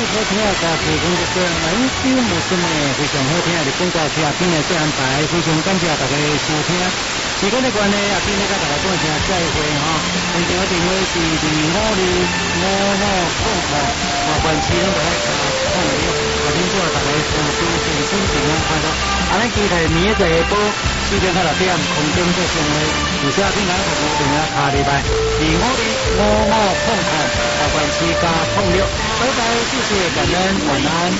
好听啊！加提供一个人生无什么非常好听的广告片片的这安排，非常感谢大家收听。时间的关系，也今日甲大家讲声再会哈。现场的电话是255555麻烦市拢来加控了。啊，今朝大家身体健身平安快乐。啊，咱期待明仔载下晡4点到6点空中再相会。有啥平安服务电话打入来255555麻烦市加控了。拜拜，谢谢，感恩，晚安。